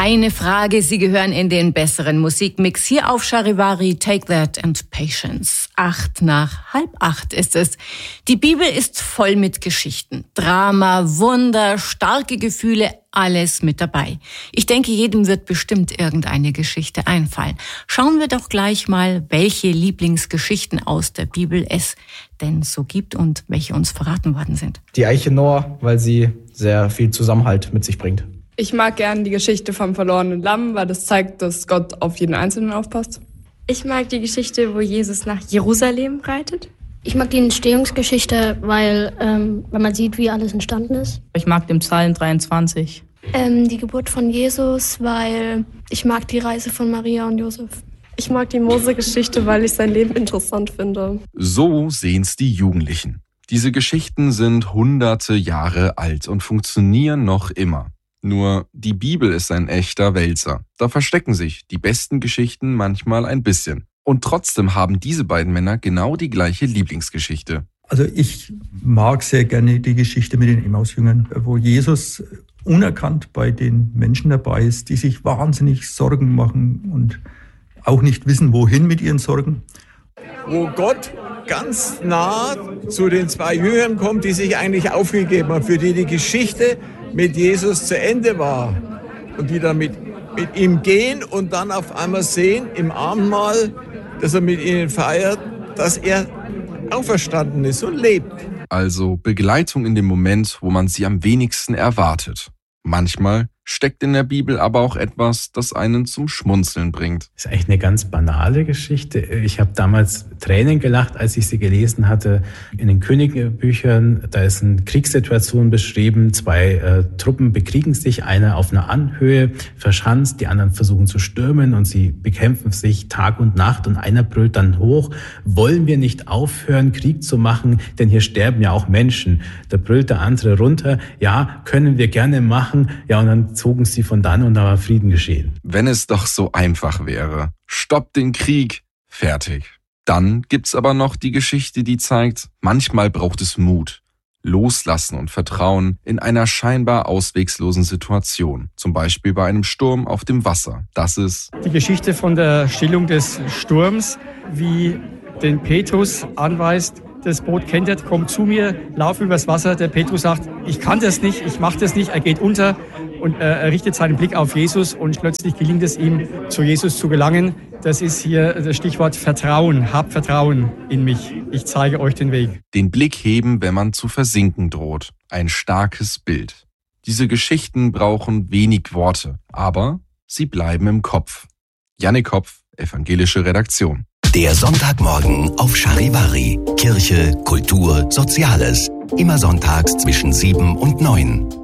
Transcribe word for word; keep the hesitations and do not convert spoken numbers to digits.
Keine Frage, Sie gehören in den besseren Musikmix hier auf Charivari. Take That and Patience. Acht nach halb acht ist es. Die Bibel ist voll mit Geschichten. Drama, Wunder, starke Gefühle, alles mit dabei. Ich denke, jedem wird bestimmt irgendeine Geschichte einfallen. Schauen wir doch gleich mal, welche Lieblingsgeschichten aus der Bibel es denn so gibt und welche uns verraten worden sind. Die Eiche Noah, weil sie sehr viel Zusammenhalt mit sich bringt. Ich mag gerne die Geschichte vom verlorenen Lamm, weil das zeigt, dass Gott auf jeden Einzelnen aufpasst. Ich mag die Geschichte, wo Jesus nach Jerusalem reitet. Ich mag die Entstehungsgeschichte, weil, ähm, weil man sieht, wie alles entstanden ist. Ich mag den Psalm dreiundzwanzig. Ähm, die Geburt von Jesus, weil ich mag die Reise von Maria und Josef. Ich mag die Mose-Geschichte, weil ich sein Leben interessant finde. So sehen's die Jugendlichen. Diese Geschichten sind hunderte Jahre alt und funktionieren noch immer. Nur die Bibel ist ein echter Wälzer. Da verstecken sich die besten Geschichten manchmal ein bisschen. Und trotzdem haben diese beiden Männer genau die gleiche Lieblingsgeschichte. Also ich mag sehr gerne die Geschichte mit den Emmaus-Jüngern, wo Jesus unerkannt bei den Menschen dabei ist, die sich wahnsinnig Sorgen machen und auch nicht wissen, wohin mit ihren Sorgen. Wo Gott ganz nah zu den zwei Jüngern kommt, die sich eigentlich aufgegeben haben, für die die Geschichte mit Jesus zu Ende war und die dann mit, mit ihm gehen und dann auf einmal sehen im Abendmahl, dass er mit ihnen feiert, dass er auferstanden ist und lebt. Also Begleitung in dem Moment, wo man sie am wenigsten erwartet. Manchmal steckt in der Bibel aber auch etwas, das einen zum Schmunzeln bringt. Das ist eigentlich eine ganz banale Geschichte. Ich habe damals Tränen gelacht, als ich sie gelesen hatte. In den Königbüchern, da ist eine Kriegssituation beschrieben. Zwei äh, Truppen bekriegen sich, einer auf einer Anhöhe verschanzt, die anderen versuchen zu stürmen und sie bekämpfen sich Tag und Nacht und einer brüllt dann hoch: Wollen wir nicht aufhören, Krieg zu machen, denn hier sterben ja auch Menschen. Da brüllt der andere runter: Ja, können wir gerne machen. Ja, und dann zogen sie von dann und da war Frieden geschehen. Wenn es doch so einfach wäre. Stoppt den Krieg. Fertig. Dann gibt's aber noch die Geschichte, die zeigt, manchmal braucht es Mut, Loslassen und Vertrauen in einer scheinbar auswegslosen Situation. Zum Beispiel bei einem Sturm auf dem Wasser. Das ist die Geschichte von der Stillung des Sturms, wie den Petrus anweist: Das Boot kentert, komm zu mir, lauf übers Wasser. Der Petrus sagt: Ich kann das nicht, ich mache das nicht. Er geht unter und äh, er richtet seinen Blick auf Jesus und plötzlich gelingt es ihm, zu Jesus zu gelangen. Das ist hier das Stichwort Vertrauen. Habt Vertrauen in mich. Ich zeige euch den Weg. Den Blick heben, wenn man zu versinken droht. Ein starkes Bild. Diese Geschichten brauchen wenig Worte, aber sie bleiben im Kopf. Jannik Kopf, Evangelische Redaktion. Der Sonntagmorgen auf Charivari. Kirche, Kultur, Soziales. Immer sonntags zwischen sieben und neun.